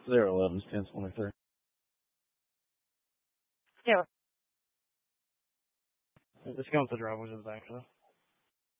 011 1023. Yeah. It's going to the driveway to the back, though.